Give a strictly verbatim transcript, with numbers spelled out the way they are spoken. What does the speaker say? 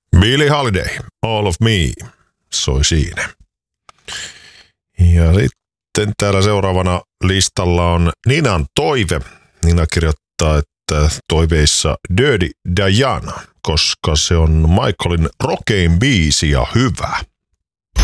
Billie Holiday, All of Me, soi siinä. Ja sitten täällä seuraavana listalla on Ninan toive. Nina kirjoittaa, että toiveissa Dirty Diana, koska se on Michaelin rokein biisi ja hyvä.